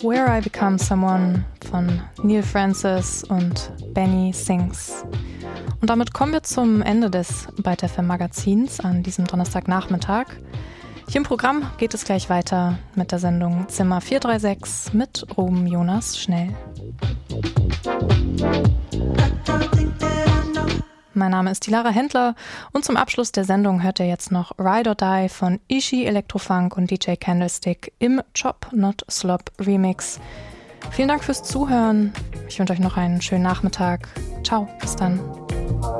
Where I Become Someone von Neil Francis und Benny Sings. Und damit kommen wir zum Ende des Byte FM Magazins an diesem Donnerstagnachmittag. Hier im Programm geht es gleich weiter mit der Sendung Zimmer 436 mit Ruben Jonas Schnell. Mein Name ist die Lara Händler und zum Abschluss der Sendung hört ihr jetzt noch Ride or Die von Ishi Electrofunk und DJ Candlestick im Chop Not Slop Remix. Vielen Dank fürs Zuhören. Ich wünsche euch noch einen schönen Nachmittag. Ciao, bis dann.